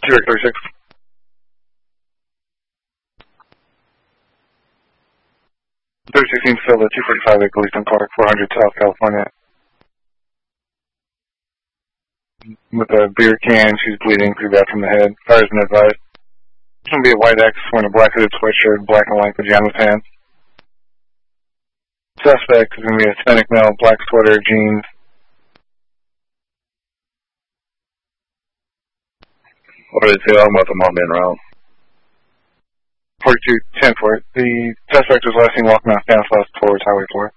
036. 316 Phil, 245 at Gleason Park, 400 South California. With a beer can, she's bleeding pretty bad from the head. Fire's been advised. It's going to be a white X wearing a black hooded sweatshirt, black and white pajama pants. Suspect is going to be a Hispanic male, black sweater, jeans. What is the with them on being around? 4210 for it. The suspect was last seen walking off Stanislaus towards Highway 4.